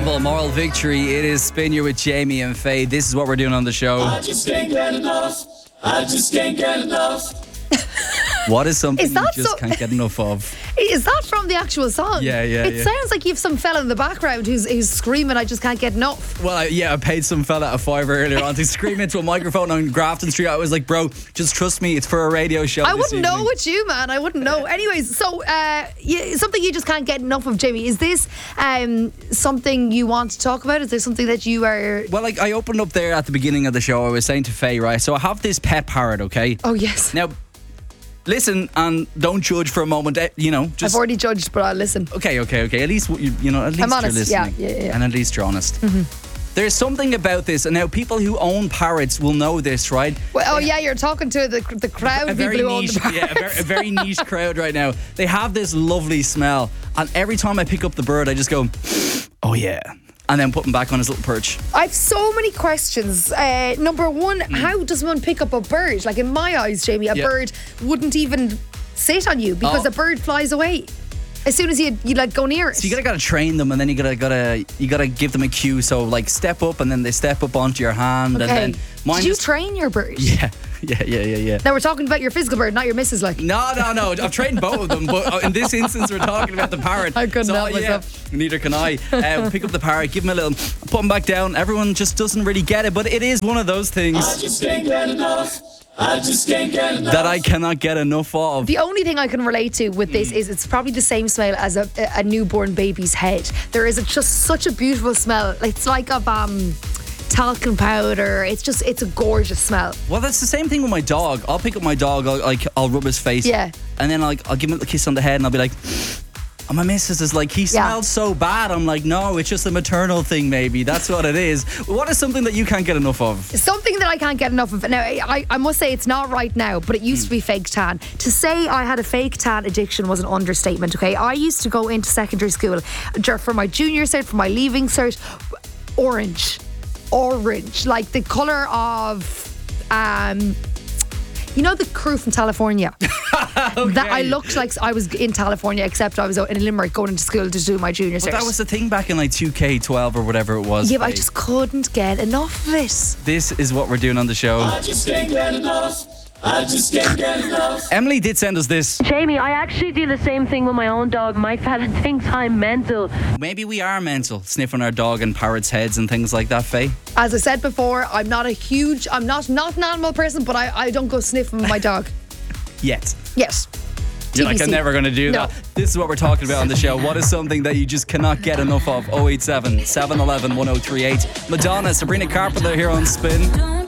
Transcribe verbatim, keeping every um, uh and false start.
Unstoppable, Moral Victory. It is Spin You with Jamie and Faye. This is what we're doing on the show. I just can't get enough. I just can't get enough. What is something Is you that just so- can't get enough of? Is that from the actual song? Yeah, yeah, It yeah. sounds like you've some fella in the background who's who's screaming, I just can't get enough. Well, I, yeah, I paid some fella a fiver earlier on to scream into a microphone on Grafton Street. I was like, bro, just trust me, it's for a radio show. I this wouldn't know evening. it's you, man. I wouldn't know. Anyways, so uh, yeah, something you just can't get enough of, Jamie. Is this um, something you want to talk about? Is there something that you are... Well, like I opened up there at the beginning of the show. I was saying to Faye, right? So I have this pet parrot, okay? Oh, yes. Now, listen and don't judge for a moment. eh, You know, just I've already judged, but I'll listen. okay, okay, okay. At least you, you know, at least I'm you're honest, yeah, listening, yeah, yeah, yeah. and at least you're honest. There's something about this, and now people who own parrots will know this, right? Well, oh, yeah, you're talking to the the crowd A of very people who own niche, the parrots. yeah, a very, a very niche crowd right now. They have this lovely smell, and every time I pick up the bird, I just go, "Oh yeah," and then put him back on his little perch. I've so many questions. Uh, number one, Hmm. how does one pick up a bird? Like in my eyes, Jamie, a Yeah. bird wouldn't even sit on you because Oh. a bird flies away as soon as you you like go near it. So you gotta gotta train them, and then you gotta gotta you gotta give them a cue. So like step up, and then they step up onto your hand, okay. and then mine Did you just train your bird? yeah, yeah, yeah, yeah, yeah. Now we're talking about your physical bird, not your missus. Like, No, no, no. I've trained both of them, but in this instance, we're talking about the parrot. I couldn't so, help yeah, myself. Neither can I. Uh, pick up the parrot, give him a little, put him back down. Everyone just doesn't really get it, but it is one of those things I just can't get enough. I just can't get enough. that I cannot get enough of. the only thing I can relate to with this is it's probably the same smell as a, a newborn baby's head. There is a, just such a beautiful smell. It's like of um, talcum powder. It's just, it's a gorgeous smell. Well, that's the same thing with my dog. I'll pick up my dog, I'll, like, I'll rub his face. Yeah. And then like, I'll give him a kiss on the head, and I'll be like, and my missus is like, he smells so bad. I'm like, no, it's just a maternal thing, maybe. That's what it is. What is something that you can't get enough of? Something that I can't get enough of. Now, I, I must say it's not right now, but it used to be fake tan. To say I had a fake tan addiction was an understatement, okay? I used to go into secondary school for my junior cert, for my leaving cert, orange. Orange. Like the colour of... um. You know the crew from California? That I looked like I was in California, except I was in Limerick going into school to do my junior cert. But that was the thing back in like two K twelve or whatever it was. Yeah, but I Faye. just couldn't get enough of it. This is what we're doing on the show. I just can't get enough. I just can't get enough. Emily did send us this. Jamie, I actually do the same thing with my own dog. My fella thinks I'm mental. Maybe we are mental, sniffing our dog and parrots' heads and things like that, Faye. As I said before, I'm not a huge, I'm not not an animal person, but I, I don't go sniffing my dog. Yet. Yes. You're like, T B C. I'm never going to do No. that. This is what we're talking about on the show. What is something that you just cannot get enough of? oh eight seven, seven one one, one oh three eight. Madonna, Sabrina Carpenter here on Spin.